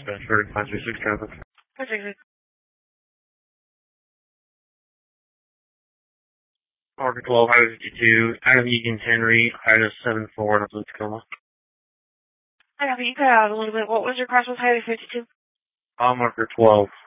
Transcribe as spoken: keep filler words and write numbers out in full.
Bedford, five three six traffic. five three six. Marker twelve, Highway fifty-two, Adam Egan Henry, Idaho seven four, North of Tacoma. I copy. You cut out a little bit. What was your cross with Highway fifty-two? Uh, marker twelve.